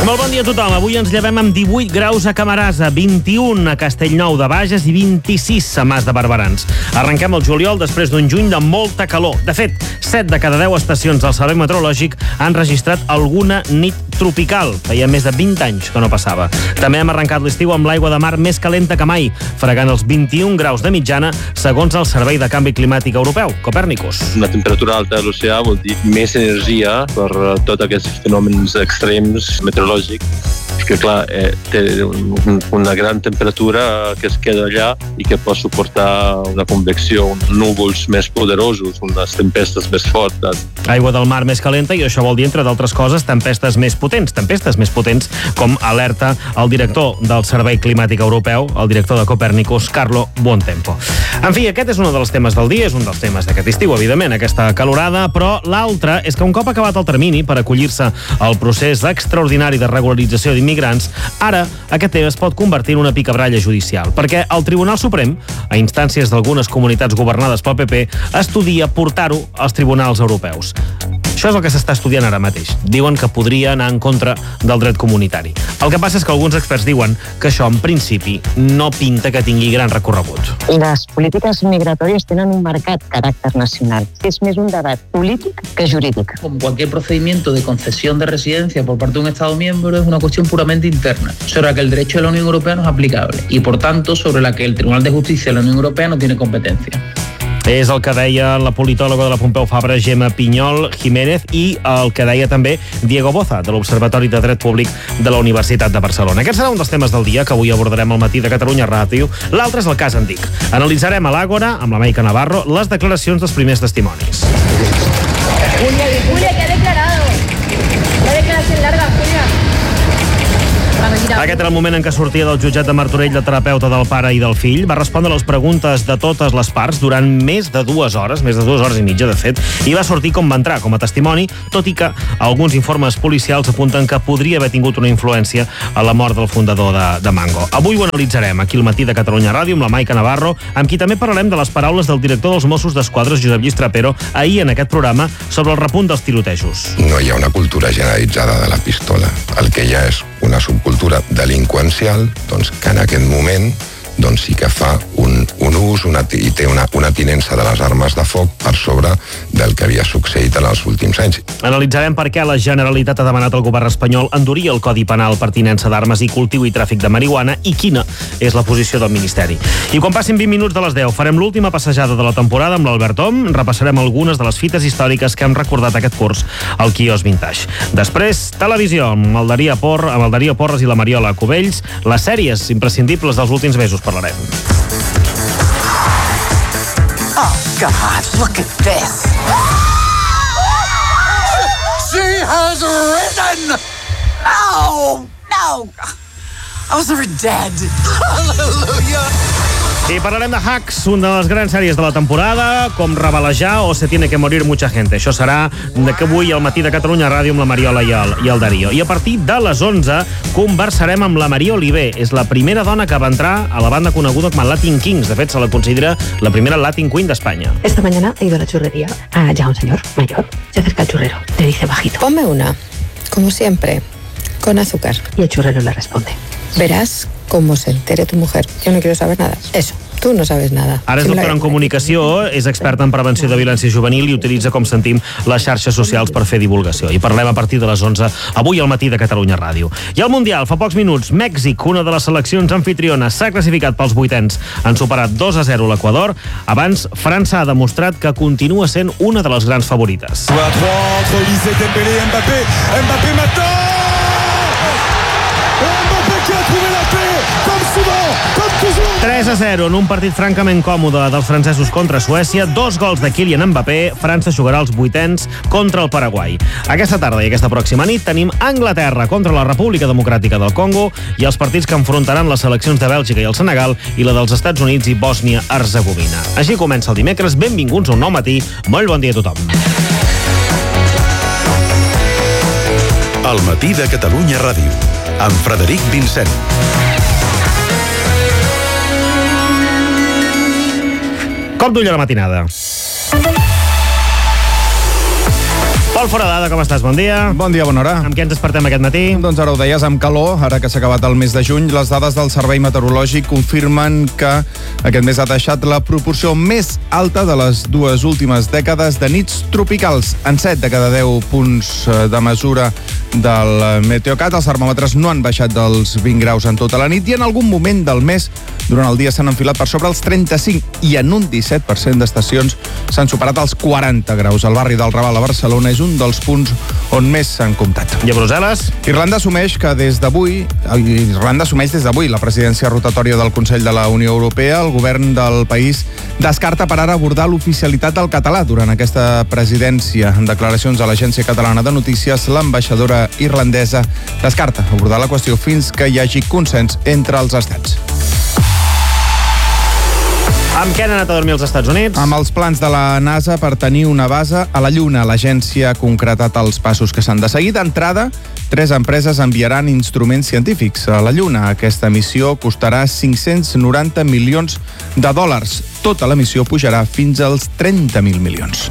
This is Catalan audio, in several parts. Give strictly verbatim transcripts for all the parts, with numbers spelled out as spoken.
Molt bon dia a tothom. Avui ens llevem amb divuit graus a Camarasa, vint-i-un a Castellnou de Bages i vint-i-sis a Mas de Barberans. Arrenquem el juliol després d'un juny de molta calor. De fet, set de cada deu estacions del Servei Meteorològic han registrat alguna nit tropical. Feia més de vint anys que no passava. També hem arrencat l'estiu amb l'aigua de mar més calenta que mai, fregant els vint-i-un graus de mitjana, segons el Servei de Canvi Climàtic Europeu, Copernicus. Una temperatura alta a l'oceà vol dir més energia per tots aquests fenòmens extrems meteorològics, que clar, eh, té un, una gran temperatura que es queda allà i que pot suportar una convecció, núvols més poderosos, unes tempestes més fortes. Aigua del mar més calenta i això vol dir, entre d'altres coses, tempestes més potents, tempestes més potents, com alerta el director del Servei Climàtic Europeu, el director de Copernicus, Carlo Buontempo. En fi, aquest és un dels temes del dia, és un dels temes d'aquest estiu, evidentment, aquesta calorada, però l'altre és que un cop acabat el termini per acollir-se al procés extraordinari de regularització d'immigrants, ara aquest tema es pot convertir en una picabralla judicial, perquè el Tribunal Suprem, a instàncies d'algunes comunitats governades pel P P, estudia portar-ho als tribunals europeus. Això és el que s'està estudiant ara mateix. Diuen que podria anar en contra del dret comunitari. El que passa és que alguns experts diuen que això, en principi, no pinta que tingui gran recorregut. Les polítiques migratòries tenen un marcat caràcter nacional. És més un debat polític que jurídic. Como cualquier procedimiento de concesión de residencia por parte de un Estado miembro, es una cuestión puramente interna, sobre la que el derecho de la Unión Europea no es aplicable y, por tanto, sobre la que el Tribunal de Justicia de la Unión Europea no tiene competencia. És el que deia la politòloga de la Pompeu Fabra, Gemma Pinyol Jiménez, i el que deia també Diego Boza, de l'Observatori de Dret Públic de la Universitat de Barcelona. Aquest serà un dels temes del dia que avui abordarem al matí de Catalunya Ràdio. L'altre és el cas Andic. Analitzarem a l'Àgora, amb la Maica Navarro, les declaracions dels primers testimonis. Julia, Julia, ¿qué ha declarado? La declaración larga, Julia. Aquest era el moment en què sortia del jutjat de Martorell la terapeuta del pare i del fill. Va respondre les preguntes de totes les parts durant més de dues hores, més de dues hores i mitja, de fet, i va sortir com va entrar, com a testimoni, tot i que alguns informes policials apunten que podria haver tingut una influència a la mort del fundador de, de Mango. Avui ho analitzarem aquí al matí de Catalunya Ràdio amb la Maica Navarro, amb qui també parlarem de les paraules del director dels Mossos d'Esquadra, Josep Lluís Trapero, ahir en aquest programa sobre el repunt dels tirotejos. No hi ha una cultura generalitzada de la pistola. El que hi ha és una subcultura delinqüencial, doncs, que en aquest moment doncs sí que fa un, un ús una, i té una, una tinença de les armes de foc per sobre del que havia succeït en els últims anys. Analitzarem per què la Generalitat ha demanat al govern espanyol endurir el Codi Penal per tinença d'armes i cultiu i tràfic de marihuana i quina és la posició del Ministeri. I quan passin vint minuts de les deu farem l'última passejada de la temporada amb l'Albert Om, repassarem algunes de les fites històriques que hem recordat aquest curs al Quios Vintage. Després, televisió, amb el Darío Por, amb el Darío Porres i la Mariola Cubells, les sèries imprescindibles dels últims mesos parlarem. Oh, God, look at this. She has risen! No, no. I was never dead. Hallelujah. I parlarem de Hacks, una de les grans sèries de la temporada, com Rebelejar o Se tiene que morir mucha gente. Això serà que avui al matí de Catalunya Ràdio amb la Mariola i el, i el Darío. I a partir de les onze conversarem amb la Maria Oliver. És la primera dona que va entrar a la banda coneguda com a Latin Kings. De fet, se la considera la primera Latin Queen d'Espanya. Esta mañana he ido a la churrería. Ah, ya un señor mayor se acerca al churrero. Le dice bajito: ponme una, como siempre, con azúcar. Y el churrero le responde: verás cómo se entere tu mujer. Yo no quiero saber nada. Eso. Tu no sabes nada. Ara és doctora en comunicació, és experta en prevenció de violència juvenil i utilitza, com sentim, les xarxes socials per fer divulgació. I parlem a partir de les onze, avui al matí de Catalunya Ràdio. I al Mundial, fa pocs minuts, Mèxic, una de les seleccions anfitriones, s'ha classificat pels vuitens. Han superat dos a zero l'Equador. Abans, França ha demostrat que continua sent una de les grans favorites. tres a zero en un partit francament còmode dels francesos contra Suècia, dos gols de Kylian Mbappé. França jugarà els vuitens contra el Paraguai. Aquesta tarda i aquesta pròxima nit tenim Anglaterra contra la República Democràtica del Congo i els partits que enfrontaran les seleccions de Bèlgica i el Senegal i la dels Estats Units i Bòsnia-Herzegovina. Així comença el dimecres. Benvinguts a un nou matí. Molt bon dia a tothom. El matí de Catalunya Ràdio, amb Frederic Vincent. Cop d'ull a la matinada. Pol Foradada, com estàs? Bon dia. Bon dia, bona hora. Amb què ens despertem aquest matí? Doncs ara ho deies, amb calor, ara que s'ha acabat el mes de juny, les dades del Servei Meteorològic confirmen que aquest mes ha deixat la proporció més alta de les dues últimes dècades de nits tropicals. En set de cada deu punts de mesura del Meteocat, els termòmetres no han baixat dels vint graus en tota la nit i en algun moment del mes, durant el dia, s'han enfilat per sobre els trenta-cinc i en un disset per cent d'estacions s'han superat els quaranta graus. El barri del Raval a Barcelona és un dels punts on més s'han comptat. I a Brussel·les? Irlanda assumeix que des d'avui, Irlanda assumeix des d'avui la presidència rotatòria del Consell de la Unió Europea. El govern del país descarta per ara abordar l'oficialitat del català durant aquesta presidència. En declaracions a l'Agència Catalana de Notícies, l'ambaixadora irlandesa descarta abordar la qüestió fins que hi hagi consens entre els estats. Amb què han anat a dormir els Estats Units? Amb els plans de la NASA per tenir una base a la Lluna. L'agència ha concretat els passos que s'han de seguir. D'entrada, tres empreses enviaran instruments científics a la Lluna. Aquesta missió costarà cinc-cents noranta milions de dòlars. Tota la missió pujarà fins als trenta mil milions.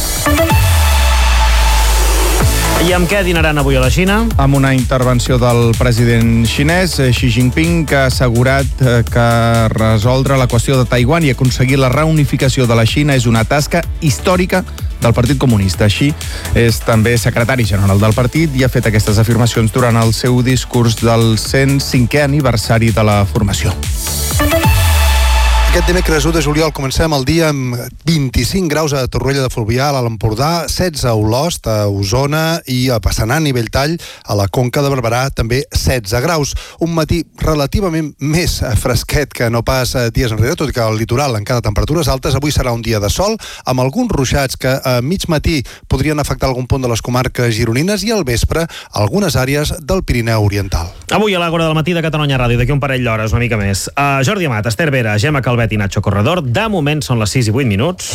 I amb què dinaran avui a la Xina? Amb una intervenció del president xinès, Xi Jinping, que ha assegurat que resoldre la qüestió de Taiwan i aconseguir la reunificació de la Xina és una tasca històrica del Partit Comunista. Xi és també secretari general del partit i ha fet aquestes afirmacions durant el seu discurs del cent cinquè aniversari de la formació. Aquest dimecres u de juliol comencem el dia amb vint-i-cinc graus a Torroella de Fluvià, a l'Empordà, setze a Olost, a Osona i a Passanant i Belltall, a la Conca de Barberà, també setze graus. Un matí relativament més fresquet que no pas dies enrere, tot i que al litoral encara temperatures altes. Avui serà un dia de sol, amb alguns ruixats que a mig matí podrien afectar algun punt de les comarques gironines i al vespre algunes àrees del Pirineu Oriental. Avui a l'Àgora del matí de Catalunya Ràdio, d'aquí un parell d'hores, una mica més. Uh, Jordi Amat, Esther Vera, Gemma Calvet i Nacho Corredor. De moment són les sis i vuit minuts.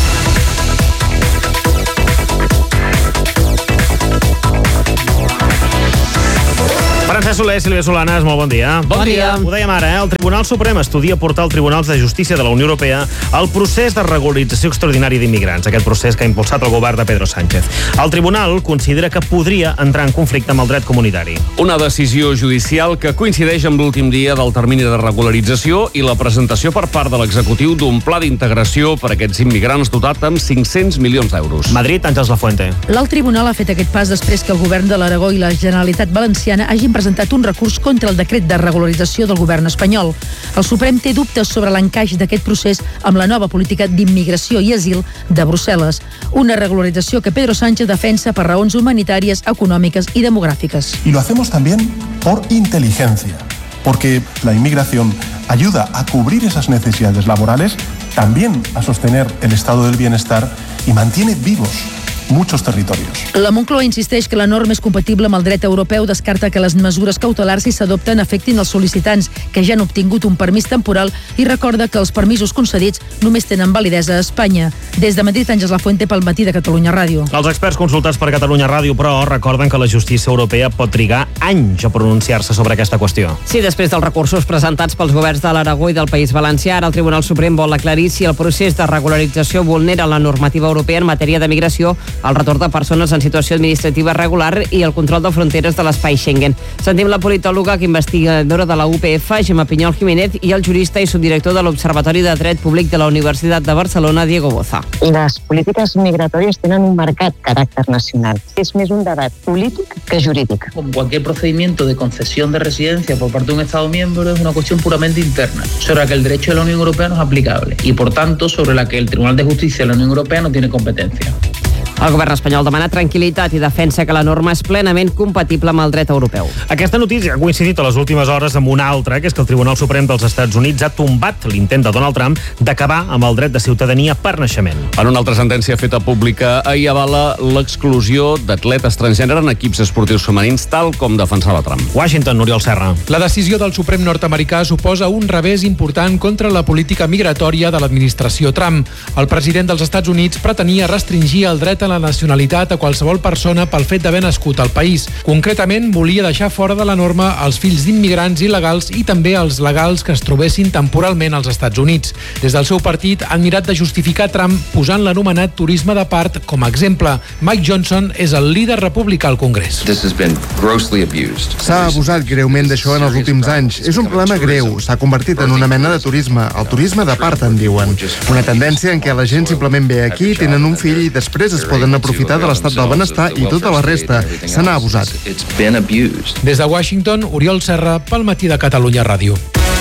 Francesc Soler, Sílvia Solanes, molt bon dia. Bon dia. Ho dèiem ara, eh? El Tribunal Suprem estudia portar al Tribunal de Justícia de la Unió Europea el procés de regularització extraordinari d'immigrants, aquest procés que ha impulsat el govern de Pedro Sánchez. El Tribunal considera que podria entrar en conflicte amb el dret comunitari. Una decisió judicial que coincideix amb l'últim dia del termini de regularització i la presentació per part de l'executiu d'un pla d'integració per a aquests immigrants dotat amb cinc-cents milions d'euros. Madrid, Àngels Lafuente. L'alt tribunal ha fet aquest pas després que el govern de l'Aragó i la Generalitat Valenciana hagin presentat un recurs contra el decret de regularització del govern espanyol. El Suprem té dubtes sobre l'encaix d'aquest procés amb la nova política d'immigració i asil de Brussel·les. Una regularització que Pedro Sánchez defensa per raons humanitàries, econòmiques i demogràfiques. Y lo hacemos también por inteligencia, porque la inmigración ayuda a cubrir esas necesidades laborales, también a sostener el estado del bienestar y mantiene vivos muchos territorios. La Moncloa insisteix que la norma és compatible amb el dret europeu, descarta que les mesures cautelars si s'adopten afectin els sol·licitants que ja han obtingut un permís temporal i recorda que els permisos concedits només tenen validesa a Espanya. Des de Madrid, Àngels Lafuente pel matí de Catalunya Ràdio. Els experts consultats per Catalunya Ràdio, però, recorden que la justícia europea pot trigar anys a pronunciar-se sobre aquesta qüestió. Sí, després dels recursos presentats pels governs de l'Aragó i del País Valencià, ara el Tribunal Suprem vol aclarir si el procés de regularització vulnera la normativa europea en matèria de migració, el retorn de persones en situació administrativa regular i el control de fronteres de l'espai Schengen. Sentim la politòloga que investigadora de la U P F, Gemma Pinyol Jiménez, i el jurista i subdirector de l'Observatori de Dret Públic de la Universitat de Barcelona, Diego Boza. Les polítiques migratòries tenen un marcat caràcter nacional. És més un debat polític que jurídic. Como cualquier procedimiento de concesión de residencia por parte de un Estado miembro, es una cuestión puramente interna, sobre la que el derecho de la Unión Europea no es aplicable y, por tanto, sobre la que el Tribunal de Justicia de la Unión Europea no tiene competencia. El govern espanyol demana tranquil·litat i defensa que la norma és plenament compatible amb el dret europeu. Aquesta notícia ha coincidit a les últimes hores amb una altra, que és que el Tribunal Suprem dels Estats Units ha tombat l'intent de Donald Trump d'acabar amb el dret de ciutadania per naixement. En una altra sentència feta pública, ahir avala l'exclusió d'atletes transgènere en equips esportius femenins, tal com defensava Trump. Washington, Oriol Serra. La decisió del Suprem nord-americà suposa un revés important contra la política migratòria de l'administració Trump. El president dels Estats Units pretenia restringir el dret a la nacionalitat a qualsevol persona pel fet d'haver nascut al país. Concretament, volia deixar fora de la norma els fills d'immigrants il·legals i també els legals que es trobessin temporalment als Estats Units. Des del seu partit han mirat de justificar Trump posant l'anomenat turisme de part com a exemple. Mike Johnson és el líder republicà al Congrés. S'ha abusat greument d'això en els últims anys. És un problema greu. S'ha convertit en una mena de turisme. El turisme de part, en diuen. Una tendència en què la gent simplement ve aquí, tenen un fill i després es poden aprofitar de l'estat del benestar i tota la resta. Se n'ha abusat. Des de Washington, Oriol Serra, pel Matí de Catalunya Ràdio.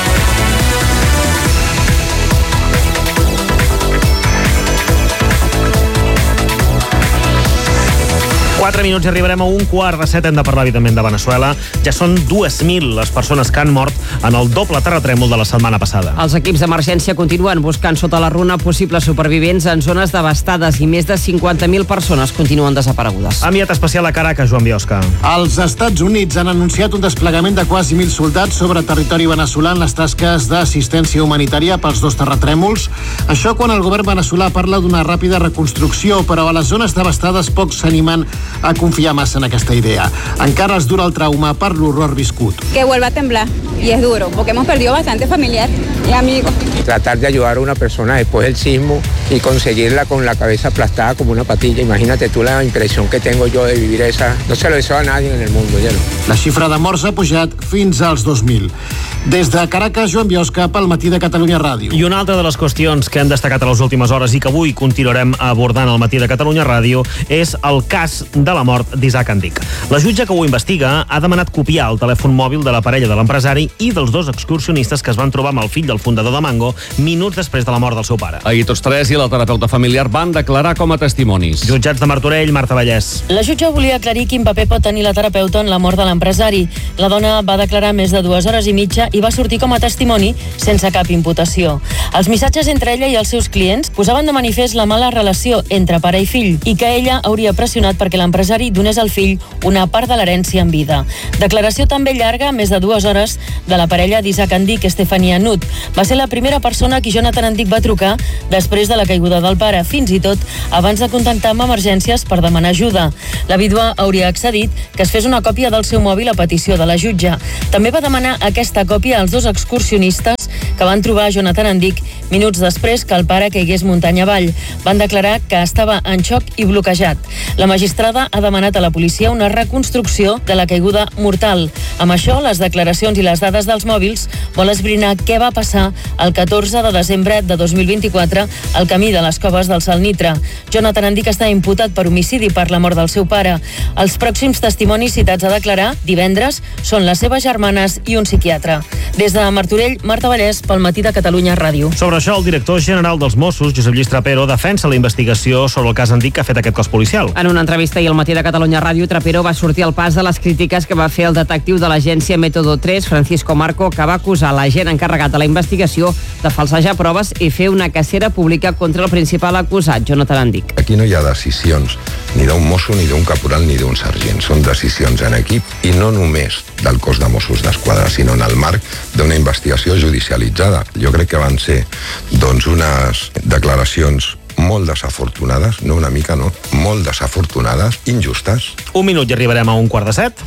quatre minuts i arribarem a un quart de set. Hem de parlar, evidentment, de Veneçuela. Ja són dues mil les persones que han mort en el doble terratrèmol de la setmana passada. Els equips d'emergència continuen buscant sota la runa possibles supervivents en zones devastades i més de cinquanta mil persones continuen desaparegudes. Enviat especial a Caracas, Joan Biosca. Els Estats Units han anunciat un desplegament de quasi mil soldats sobre territori veneçolà en les tasques d'assistència humanitària pels dos terratrèmols. Això quan el govern veneçolà parla d'una ràpida reconstrucció, però a les zones devastades pocs s'animen a confiar massa en aquesta idea. Encara els dura el trauma per l'horror viscut. Que vuelva a temblar, y es duro, porque hemos perdido bastante familiar y amigos. Tratar de ayudar a una persona después del sismo y conseguirla con la cabeza aplastada como una patilla. Imagínate tú la impresión que tengo yo de vivir esa. No se lo deseo a nadie en el mundo, ya no. La xifra de morts ha pujat fins als dos mil. Des de Caracas, Joan Biosca, pel Matí de Catalunya Ràdio. I una altra de les qüestions que hem destacat a les últimes hores i que avui continuarem abordant al Matí de Catalunya Ràdio és el cas de la mort d'Isaac Andic. La jutge que ho investiga ha demanat copiar el telèfon mòbil de la parella de l'empresari i dels dos excursionistes que es van trobar amb el fill del fundador de Mango minuts després de la mort del seu pare. Ahir tots tres i la terapeuta familiar van declarar com a testimonis. Jutjats de Martorell, Marta Vallès. La jutge volia aclarir quin paper pot tenir la terapeuta en la mort de l'empresari. La dona va declarar més de dues hores i mitja i va sortir com a testimoni sense cap imputació. Els missatges entre ella i els seus clients posaven de manifest la mala relació entre pare i fill i que ella hauria pressionat perquè l'empresari donés al fill una part de l'herència en vida. Declaració també llarga, més de dues hores, de la parella d'Isaac Andic, Estefania Nut. Va ser la primera persona a qui Jonathan Andic va trucar després de la caiguda del pare, fins i tot abans de contactar amb emergències per demanar ajuda. La vídua hauria accedit que es fes una còpia del seu mòbil a petició de la jutge. També va demanar aquesta còpia als dos excursionistes que van trobar Jonathan Andic minuts després que el pare caigués muntanya avall. Van declarar que estava en xoc i bloquejat. La magistrada ha demanat a la policia una reconstrucció de la caiguda mortal. Amb això, les declaracions i les dades dels mòbils vol esbrinar què va passar el catorze de desembre de dos mil vint-i-quatre al camí de les Coves del Salnitre. Jonathan Andic està imputat per homicidi per la mort del seu pare. Els pròxims testimonis citats a declarar divendres són les seves germanes i un psiquiatre. Des de Martorell, Marta Vallès, pel Matí de Catalunya Ràdio. Sobre això, el director general dels Mossos, Josep Lluís Trapero, defensa la investigació sobre el cas Andic que ha fet aquest cos policial. En una entrevista ahir al Matí de Catalunya Ràdio, Trapero va sortir al pas de les crítiques que va fer el detectiu de l'agència Método tres, Francisco Marco, que va acusar l'agent encarregat de la investigació de falsejar proves i fer una cacera pública contra el principal acusat, Jonathan Andic. Aquí no hi ha decisions ni d'un mosso, ni d'un caporal, ni d'un sergent. Són decisions en equip i no només del cos de Mossos d'Esquadra, sinó en el marc d'una investigació judicialitzada. Jo crec que van ser doncs, unes declaracions molt desafortunades, no una mica, no, molt desafortunades, injustes. Un minut i arribarem a un quart de set.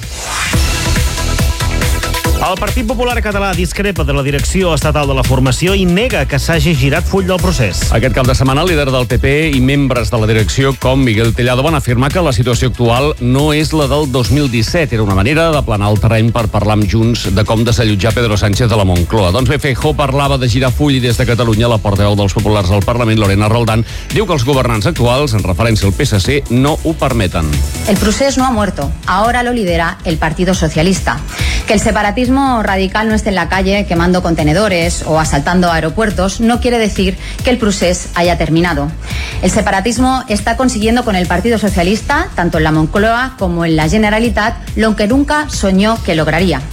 El Partit Popular Català discrepa de la direcció estatal de la formació i nega que s'hagi girat full del procés. Aquest cap de setmana, el líder del P P i membres de la direcció, com Miguel Tellado, van afirmar que la situació actual no és la del dos mil disset. Era una manera d'aplanar el terreny per parlar amb Junts de com desallotjar Pedro Sánchez de la Moncloa. Doncs bé, Feijóo parlava de girar full i des de Catalunya la portaveu dels populars al Parlament, Lorena Roldán, diu que els governants actuals, en referència al P S C, no ho permeten. El procés no ha muerto. Ahora lo lidera el Partido Socialista. Que el separatismo radical no esté en la calle quemando contenedores o asaltando aeropuertos no quiere decir que el procés haya terminado. El separatismo está consiguiendo con el Partido Socialista, tanto en la Moncloa como en la Generalitat, lo que nunca soñó que lograría.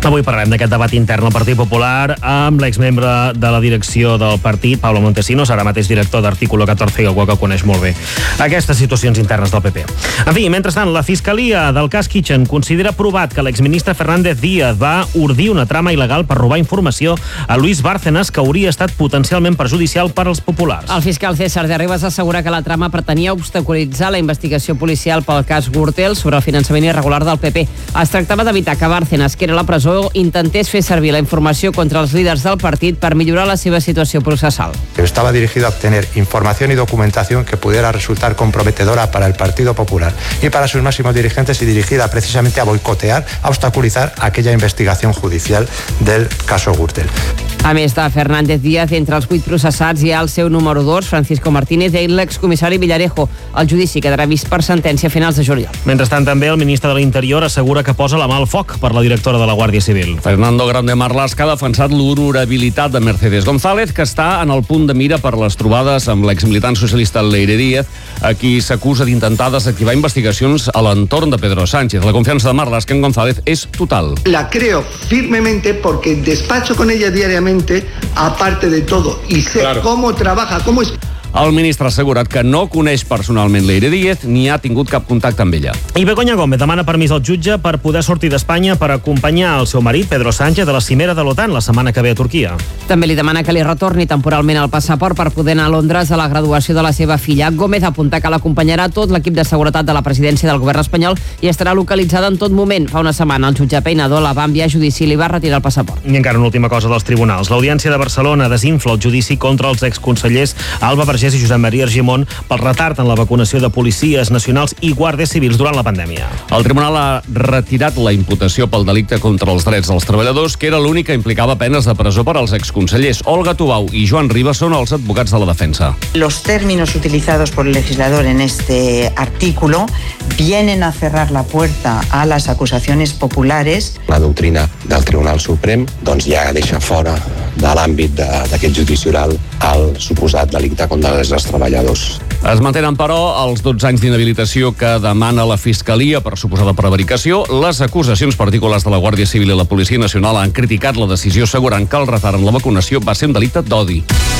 Avui parlarem d'aquest debat intern al Partit Popular amb l'exmembre de la direcció del partit, Pablo Montesinos, ara mateix director d'Artículo catorze, algú que coneix molt bé aquestes situacions internes del P P. En fi, mentrestant, la Fiscalia del cas Kitchen considera provat que l'exministre Fernández Díaz va ordir una trama il·legal per robar informació a Luis Bárcenas que hauria estat potencialment perjudicial per als populars. El fiscal César de Ribas assegura que la trama pretenia obstaculitzar la investigació policial pel cas Gürtel sobre el finançament irregular del P P. Es tractava d'evitar que Bárcenas, que era a la presó, intentés fer servir la informació contra els líders del partit per millorar la seva situació processal. Estaba dirigido a obtener información y documentación que pudiera resultar comprometedora para el Partido Popular y para sus máximos dirigentes y dirigida precisamente a boicotear, a obstaculizar aquella investigación judicial del caso Gürtel. A més de Fernández Díaz, entre els vuit processats hi ha el seu número dos, Francisco Martínez, i l'excomissari Villarejo. El judici quedarà vist per sentència a finals de juliol. Mentrestant, també el ministre de l'Interior assegura que posa la mà al foc per la directora de la Guàrdia Civil. Fernando Grande Marlaska ha defensat l'honorabilitat de Mercedes González, que està en el punt de mira per les trobades amb l'exmilitant socialista Leire Díaz, a qui s'acusa d'intentar desactivar investigacions a l'entorn de Pedro Sánchez. La confiança de Marlaska en González és total. La creo firmemente porque despacho con ella diariamente, aparte de todo, y sé claro. cómo trabaja, cómo es... El ministre ha assegurat que no coneix personalment Leire Díaz ni ha tingut cap contacte amb ella. I Begoña Gómez demana permís al jutge per poder sortir d'Espanya per acompanyar el seu marit, Pedro Sánchez, a la cimera de l'OTAN la setmana que ve a Turquia. També li demana que li retorni temporalment el passaport per poder anar a Londres a la graduació de la seva filla. Gómez apunta que l'acompanyarà tot l'equip de seguretat de la presidència del govern espanyol i estarà localitzada en tot moment. Fa una setmana el jutge Peinador la va enviar a judici i li va retirar el passaport. I encara una última cosa dels tribunals. L'Audiència de Barcelona desinfla el judici contra els exconsellers Alba Vergés i Josep Maria Argimon pel retard en la vacunació de policies nacionals i guàrdies civils durant la pandèmia. El tribunal ha retirat la imputació pel delicte contra els drets dels treballadors, que era l'únic que implicava penes de presó per als exconsellers. Olga Tubau i Joan Ribas són els advocats de la defensa. Los términos utilizados por el legislador en este artículo vienen a cerrar la puerta a las acusaciones populares. La doctrina del Tribunal Suprem doncs ja deixa fora de l'àmbit d'aquest judici oral el suposat delicte contra els treballadors. Es mantenen, però, els dotze anys d'inhabilitació que demana la Fiscalia per suposada prevaricació. Les acusacions particulars de la Guàrdia Civil i la Policia Nacional han criticat la decisió assegurant que el retard en la vacunació va ser un delicte d'odi.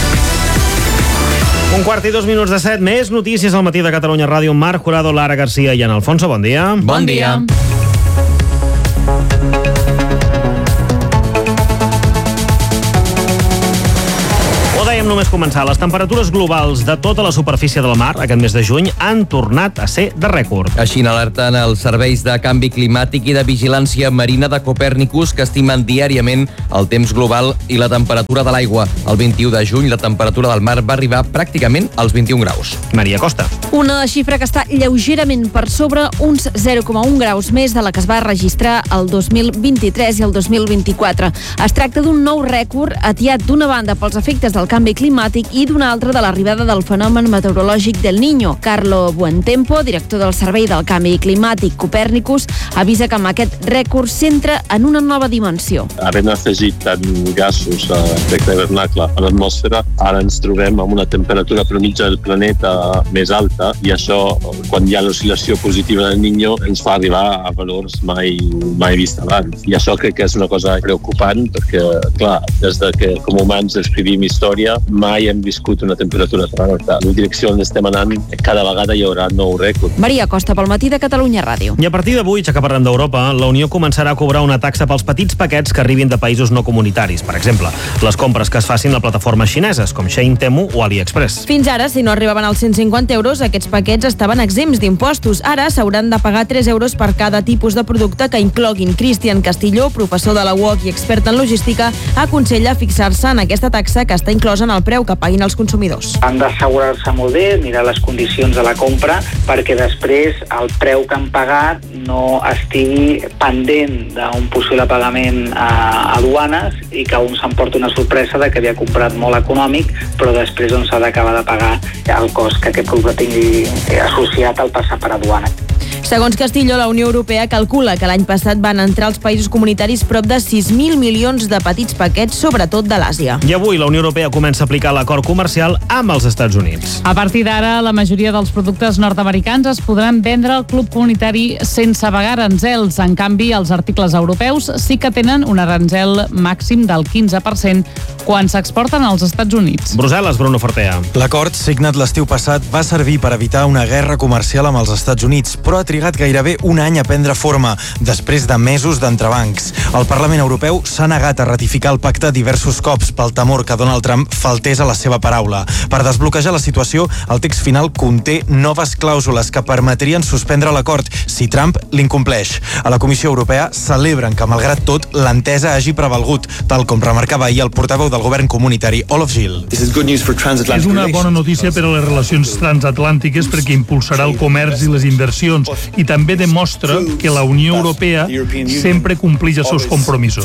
Un quart i dos minuts de set. Més notícies al matí de Catalunya Ràdio. Marc Jurado, Lara Garcia i Ana Alfonso. Bon dia. Bon dia. Només començar, les temperatures globals de tota la superfície del mar aquest mes de juny han tornat a ser de rècord. Així n'alerten els serveis de canvi climàtic i de vigilància marina de Copèrnicus, que estimen diàriament el temps global i la temperatura de l'aigua. El vint-i-u de juny la temperatura del mar va arribar pràcticament als vint-i-un graus. Maria Costa. Una xifra que està lleugerament per sobre uns zero coma un graus més de la que es va registrar el dos mil vint-i-tres i el dos mil vint-i-quatre. Es tracta d'un nou rècord atiat d'una banda pels efectes del canvi climàtic i d'una altra de l'arribada del fenomen meteorològic del Niño. Carlo Buentempo, director del Servei del Canvi Climàtic Copèrnicus, avisa que amb aquest rècord s'entra en una nova dimensió. Havent afegit tant gasos a efecte hivernacle a l'atmosfera, ara ens trobem amb una temperatura mitja del planeta més alta i això, quan hi ha l'oscil·lació positiva del Niño, ens fa arribar a valors mai, mai vist abans. I això crec que és una cosa preocupant perquè, clar, des de que com humans escrivim història, mai hem viscut una temperatura tan alta. La direcció on estem anant, cada vegada hi haurà nou rècord. Maria Costa, pel matí de Catalunya Ràdio. I a partir d'avui, ja que parlem d'Europa, la Unió començarà a cobrar una taxa pels petits paquets que arribin de països no comunitaris. Per exemple, les compres que es facin a plataformes xineses, com Shein, Temu o AliExpress. Fins ara, si no arribaven als cent cinquanta euros, aquests paquets estaven exempts d'impostos. Ara s'hauran de pagar tres euros per cada tipus de producte que incloguin. Cristian Castilló, professor de la U O C i expert en logística, aconsella fixar-se en aquesta taxa que està inclosa en el preu que paguin els consumidors. Han d'assegurar-se molt bé, mirar les condicions de la compra, perquè després el preu que han pagat no estigui pendent d'un possible pagament a aduanes i que un s'emporta una sorpresa de que havia comprat molt econòmic, però després s'ha d'acabar de pagar el cost que aquest producte tingui associat al passar per aduana. Segons Castillo, la Unió Europea calcula que l'any passat van entrar als països comunitaris prop de sis mil milions de petits paquets, sobretot de l'Àsia. I avui la Unió Europea comença a aplicar l'acord comercial amb els Estats Units. A partir d'ara, la majoria dels productes nord-americans es podran vendre al club comunitari sense pagar aranzels. En canvi, els articles europeus sí que tenen un aranzel màxim del quinze per cent quan s'exporten als Estats Units. Brussel·les, Bruno Fortea. L'acord signat l'estiu passat va servir per evitar una guerra comercial amb els Estats Units, però ha trigat gairebé un any a prendre forma, després de mesos d'entrebancs. El Parlament Europeu s'ha negat a ratificar el pacte diversos cops pel temor que Donald Trump faltés a la seva paraula. Per desbloquejar la situació, el text final conté noves clàusules que permetrien suspendre l'acord si Trump l'incompleix. A la Comissió Europea celebren que, malgrat tot, l'entesa hagi prevalgut, tal com remarcava ahir el portaveu del govern comunitari, Olof Gil. És una bona notícia per a les relacions transatlàntiques perquè impulsarà el comerç i les inversions i també demostra que la Unió Europea sempre compleix els seus compromisos.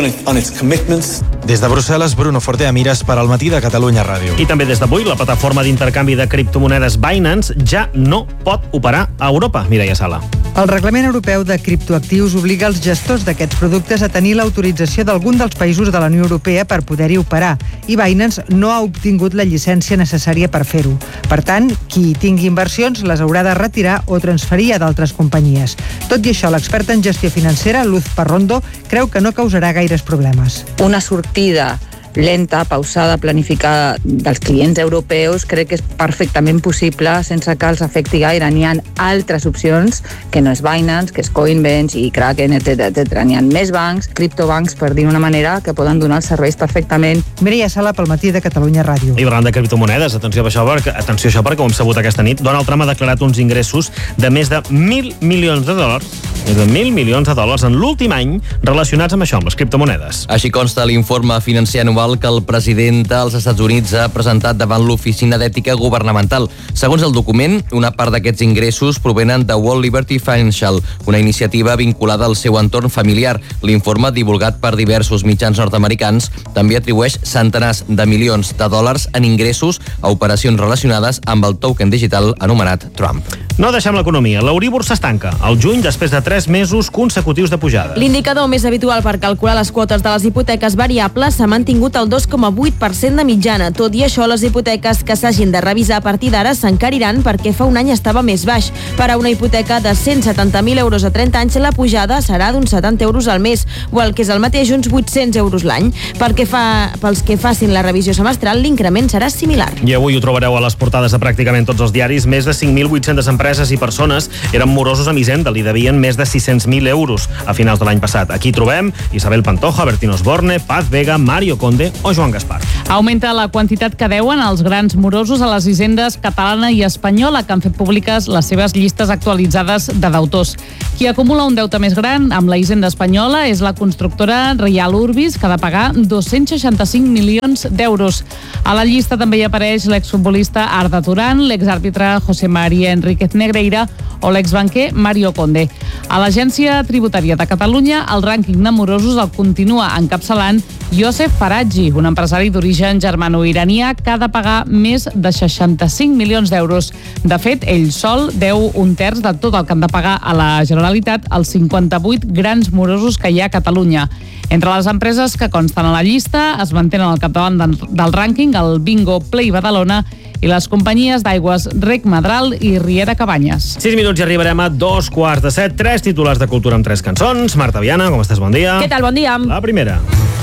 Des de Brussel·les, Bruno Fortea Mires per al Matí de Catalunya Ràdio. I també des d'avui, la plataforma d'intercanvi de criptomonedes Binance ja no pot operar a Europa. Mireia Sala. El Reglament Europeu de Criptoactius obliga els gestors d'aquests productes a tenir l'autorització d'algun dels països de la Unió Europea per poder-hi operar, i Binance no ha obtingut la llicència necessària per fer-ho. Per tant, qui tingui inversions les haurà de retirar o transferir a d'altres companyies. Tot i això, l'experta en gestió financera, Luz Parrondo, creu que no causarà gaires problemes. Una sortida lenta, pausada, planificada dels clients europeus crec que és perfectament possible sense que els afecti gaire. N'hi ha altres opcions que no és Binance, que és Coinbase i Kraken, etcètera, etcètera. N'hi ha més bancs, criptobancs, per dir una manera, que poden donar els serveis perfectament. Mireia Sala pel Matí de Catalunya Ràdio. I parlant de criptomonedes, atenció a això, perquè, atenció a això perquè ho hem sabut aquesta nit, Donald Trump ha declarat uns ingressos de més de mil milions de dòlars, més de mil milions de dòlars en l'últim any relacionats amb això, amb les criptomonedes. Així consta l'informe financer anual que el president dels Estats Units ha presentat davant l'Oficina d'Ètica Governamental. Segons el document, una part d'aquests ingressos provenen de World Liberty Financial, una iniciativa vinculada al seu entorn familiar. L'informe, divulgat per diversos mitjans nord-americans, també atribueix centenars de milions de dòlars en ingressos a operacions relacionades amb el token digital anomenat Trump. No deixem l'economia. L'Euríbor s'estanca al juny després de tres mesos consecutius de pujada. L'indicador més habitual per calcular les quotes de les hipoteques variables s'ha mantingut al dos coma vuit per cent de mitjana. Tot i això, les hipoteques que s'hagin de revisar a partir d'ara s'encariran perquè fa un any estava més baix. Per a una hipoteca de cent setanta mil euros a trenta anys, la pujada serà d'uns setanta euros al mes, o el que és el mateix, uns vuit-cents euros l'any. Perquè fa, pels que facin la revisió semestral, l'increment serà similar. I avui ho trobareu a les portades de pràcticament tots els diaris. Més de cinc mil vuit-centes empreses i persones eren morosos amb Hisenda, li devien més de sis-cents mil euros a finals de l'any passat. Aquí trobem Isabel Pantoja, Bertín Osborne, Paz Vega, Mario Conde o Joan Gaspar. Augmenta la quantitat que deuen els grans morosos a les hisendes catalana i espanyola, que han fet públiques les seves llistes actualitzades de deutors. Qui acumula un deute més gran amb la hisenda espanyola és la constructora Reial Urbis, que ha de pagar dos-cents seixanta-cinc milions d'euros. A la llista també hi apareix l'exfutbolista Arda Turan, l'exàrbitre José María Enríquez Negreira o l'exbanquer Mario Conde. A l'Agència Tributària de Catalunya, el rànquing de morosos el continua encapçalant Youssef Faraji, un empresari d'origen germano-iranià que ha de pagar més de seixanta-cinc milions d'euros. De fet, ell sol deu un terç de tot el que han de pagar a la Generalitat als cinquanta-vuit grans morosos que hi ha a Catalunya. Entre les empreses que consten a la llista es mantenen al capdavant del rànquing el Bingo Play Badalona i les companyies d'aigües Rec Madral i Riera Cabanyes. Sis minuts i arribarem a dos quarts de set. Tres titulars de cultura amb tres cançons. Marta Viana, com estàs? Bon dia. Què tal? Bon dia. La primera.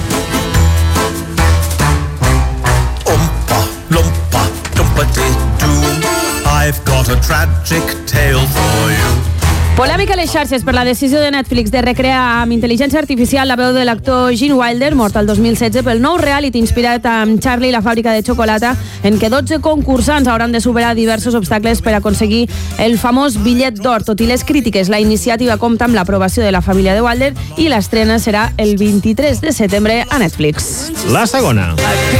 Umpa, lumpa, lumpa-dee-doo. I've got a tragic tale for you. Polèmica a les xarxes per la decisió de Netflix de recrear amb intel·ligència artificial la veu de l'actor Gene Wilder, mort el dos mil setze, pel nou reality inspirat amb Charlie i la fàbrica de xocolata, en què dotze concursants hauran de superar diversos obstacles per aconseguir el famós bitllet d'or. Tot i les crítiques, la iniciativa compta amb l'aprovació de la família de Wilder i l'estrena serà el vint-i-tres de setembre a Netflix. La segona.